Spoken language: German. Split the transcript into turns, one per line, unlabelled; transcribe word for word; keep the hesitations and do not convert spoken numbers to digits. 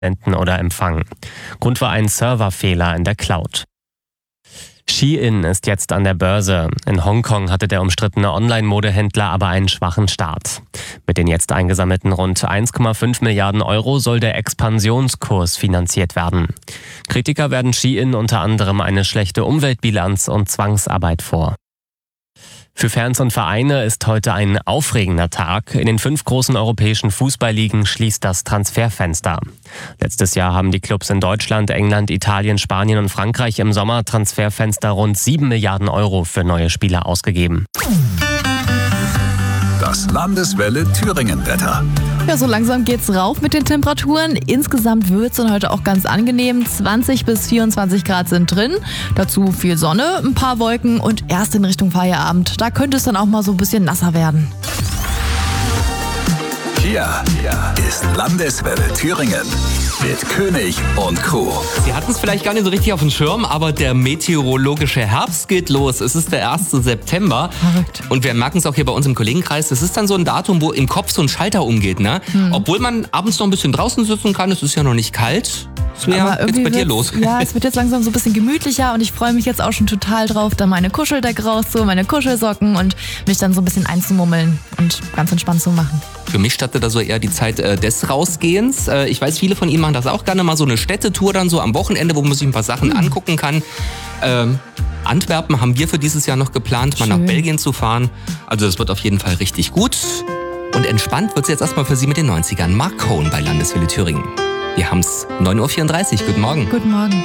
oder Empfang. Grund war ein Serverfehler in der Cloud. Shein ist jetzt an der Börse. In Hongkong hatte der umstrittene Online-Modehändler aber einen schwachen Start. Mit den jetzt eingesammelten rund eins Komma fünf Milliarden Euro soll der Expansionskurs finanziert werden. Kritiker werfen Shein unter anderem eine schlechte Umweltbilanz und Zwangsarbeit vor. Für Fans und Vereine ist heute ein aufregender Tag. In den fünf großen europäischen Fußballligen schließt das Transferfenster. Letztes Jahr haben die Clubs in Deutschland, England, Italien, Spanien und Frankreich im Sommer Transferfenster rund sieben Milliarden Euro für neue Spieler ausgegeben.
Das Landeswelle Thüringen-Wetter.
Ja, so langsam geht's rauf mit den Temperaturen. Insgesamt wird's dann heute auch ganz angenehm. zwanzig bis vierundzwanzig Grad sind drin. Dazu viel Sonne, ein paar Wolken und erst in Richtung Feierabend. Da könnte es dann auch mal so ein bisschen nasser werden.
Hier ist Landeswelle Thüringen mit König und Co.
Sie hatten es vielleicht gar nicht so richtig auf dem Schirm, aber der meteorologische Herbst geht los. Es ist der erste September.
Verrückt.
Und wir merken es auch hier bei uns im Kollegenkreis. Das ist dann so ein Datum, wo im Kopf so ein Schalter umgeht. Ne? Hm. Obwohl man abends noch ein bisschen draußen sitzen kann. Es ist ja noch nicht kalt. Svea, jetzt bei dir los.
Ja, es wird jetzt langsam so ein bisschen gemütlicher und ich freue mich jetzt auch schon total drauf, da meine Kuscheldecke rauszu, meine Kuschelsocken und mich dann so ein bisschen einzumummeln und ganz entspannt zu machen.
Für mich startet da so eher die Zeit äh, des Rausgehens. Äh, ich weiß, viele von Ihnen machen das auch gerne mal, so eine Städtetour dann so am Wochenende, wo man sich ein paar Sachen mhm. angucken kann. Ähm, Antwerpen haben wir für dieses Jahr noch geplant, mal
Schön.
nach Belgien zu fahren. Also das wird auf jeden Fall richtig gut. Und entspannt wird es jetzt erstmal für Sie mit den neunzigern. Mark Cohn bei Landeswelle Thüringen. Wir haben's neun Uhr vierunddreißig. Guten Morgen.
Guten Morgen.